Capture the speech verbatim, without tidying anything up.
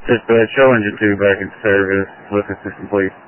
Dispatch, show engine two back in service. Look assistant, please.